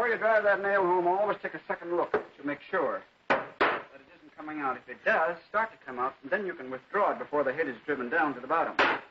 you drive that nail home, always take a second look to make sure that it isn't coming out. If it does start to come out, then you can withdraw it before the head is driven down to the bottom.